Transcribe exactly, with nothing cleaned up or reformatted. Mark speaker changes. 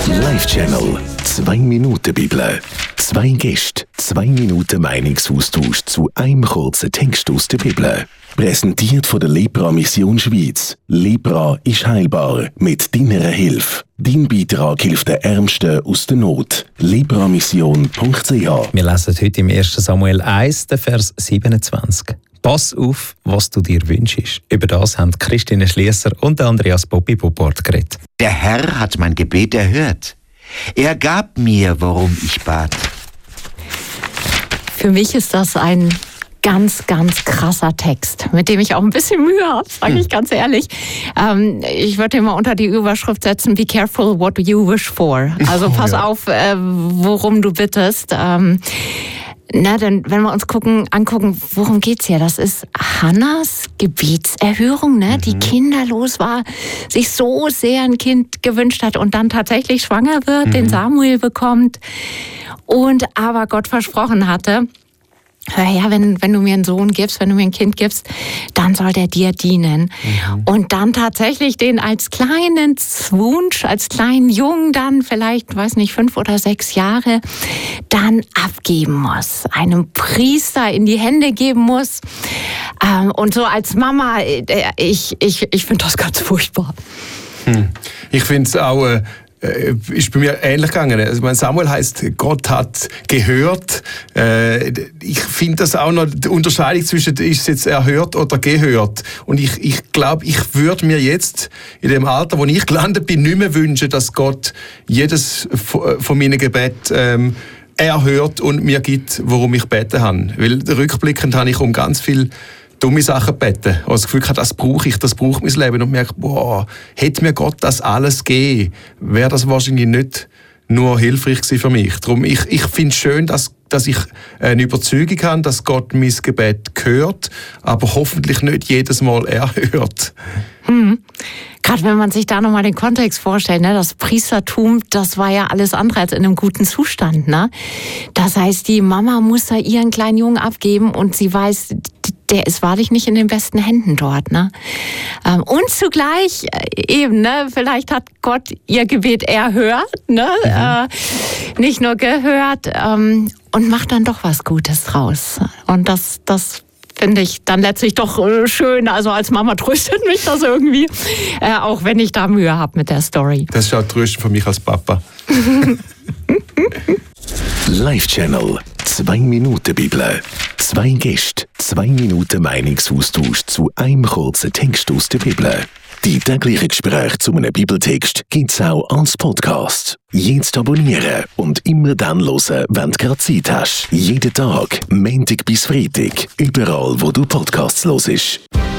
Speaker 1: Live-Channel. Zwei Minuten Bibel. Zwei Gäste, zwei Minuten Meinungsaustausch zu einem kurzen Text aus der Bibel. Präsentiert von der Lepra Mission Schweiz. Lepra ist heilbar mit deiner Hilfe. Dein Beitrag hilft den Ärmsten aus der Not. lepramission punkt c h.
Speaker 2: Wir lesen heute im ersten Samuel eins, den Vers siebenundzwanzig. Pass auf, was du dir wünschst. Über das haben Christine Schliesser und Andreas Bobby Bupport geredet.
Speaker 3: Der Herr hat mein Gebet erhört. Er gab mir, worum ich bat.
Speaker 4: Für mich ist das ein ganz, ganz krasser Text, mit dem ich auch ein bisschen Mühe habe, sage ich ganz ehrlich. Ähm, ich würde immer unter die Überschrift setzen, be careful what you wish for. Also pass ja. auf, äh, worum du bittest. Ähm, Na, denn wenn wir uns gucken, angucken, worum geht's hier? Das ist Hannas Gebetserhörung, ne? Mhm. Die kinderlos war, sich so sehr ein Kind gewünscht hat und dann tatsächlich schwanger wird, mhm. den Samuel bekommt und aber Gott versprochen hatte, hör her, wenn, wenn du mir einen Sohn gibst, wenn du mir ein Kind gibst, dann soll der dir dienen. Mhm. Und dann tatsächlich den als kleinen Wunsch, als kleinen Jungen dann vielleicht, weiß nicht, fünf oder sechs Jahre, dann abgeben muss. Einem Priester in die Hände geben muss. Ähm, und so als Mama, ich, ich, ich finde das ganz furchtbar.
Speaker 5: Hm. Ich finde es auch... Äh ist bei mir ähnlich gegangen. Also mein Samuel heisst, Gott hat gehört. Äh, ich finde das auch noch die Unterscheidung zwischen, ist es jetzt erhört oder gehört. Und ich, ich glaube, ich würde mir jetzt in dem Alter, wo ich gelandet bin, nicht mehr wünschen, dass Gott jedes von meinen Gebeten ähm, erhört und mir gibt, worum ich beten habe. Weil rückblickend habe ich um ganz viel dumme Sachen beten. Ich habe das Gefühl, das brauche ich, das braucht mein Leben. Und merke, boah, hätte mir Gott das alles gegeben, wäre das wahrscheinlich nicht nur hilfreich gewesen für mich. Darum, ich, ich finde es schön, dass, dass ich eine Überzeugung habe, dass Gott mein Gebet hört, aber hoffentlich nicht jedes Mal erhört.
Speaker 4: Hm. Gerade wenn man sich da nochmal den Kontext vorstellt, ne, das Priestertum, das war ja alles andere als in einem guten Zustand. Ne? Das heißt, die Mama muss da ihren kleinen Jungen abgeben und sie weiß, der ist wahrlich nicht in den besten Händen dort. Ne? Und zugleich eben, ne, vielleicht hat Gott ihr Gebet erhört, ne? Mhm. Äh, nicht nur gehört ähm, und macht dann doch was Gutes draus. Und das, das finde ich dann letztlich doch schön. Also als Mama tröstet mich das irgendwie, äh, auch wenn ich da Mühe habe mit der Story.
Speaker 5: Das ist auch tröstend für mich als Papa.
Speaker 1: Live-Channel. Zwei Minuten Bibel. Zwei Gäste, zwei Minuten Meinungsaustausch zu einem kurzen Text aus der Bibel. Die täglichen Gespräche zu einem Bibeltext gibt's auch als Podcast. Jetzt abonnieren und immer dann hören, wenn du gerade Zeit hast. Jeden Tag, Montag bis Freitag, überall, wo du Podcasts hörst.